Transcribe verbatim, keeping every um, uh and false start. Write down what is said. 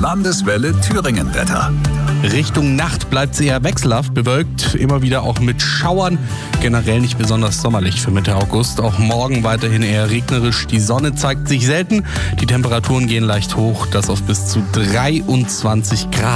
Landeswelle Thüringen-Wetter. Richtung Nacht bleibt es eher wechselhaft bewölkt, immer wieder auch mit Schauern. Generell nicht besonders sommerlich für Mitte August. Auch morgen weiterhin eher regnerisch. Die Sonne zeigt sich selten. Die Temperaturen gehen leicht hoch, das auf bis zu dreiundzwanzig Grad.